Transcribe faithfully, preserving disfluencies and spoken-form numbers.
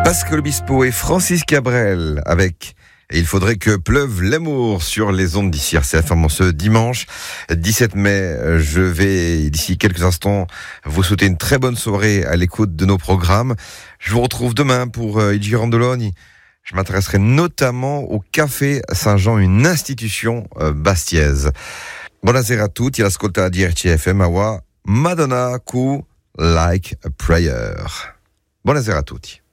Pascal Obispo et Francis Cabrel avec « Et il faudrait que pleuve l'amour » sur les ondes d'I C R C F M ce dimanche dix-sept mai. Je vais, d'ici quelques instants, vous souhaiter une très bonne soirée à l'écoute de nos programmes. Je vous retrouve demain pour euh, I Girandoloni. Je m'intéresserai notamment au Café Saint-Jean, une institution euh, bastiaise. Buonasera a tutti, l'ascolta di R C F M Awa Madonna cu Like a Prayer. Buonasera a tutti.